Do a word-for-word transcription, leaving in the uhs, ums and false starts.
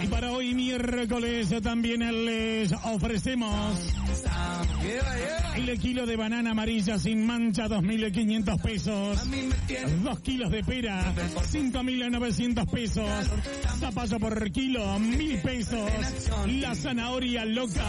Y para hoy miércoles también les ofrecemos el kilo de banana amarilla sin mancha, dos mil quinientos pesos. Dos kilos de pera, cinco mil novecientos pesos. Zapallo por kilo, mil pesos. La zanahoria loca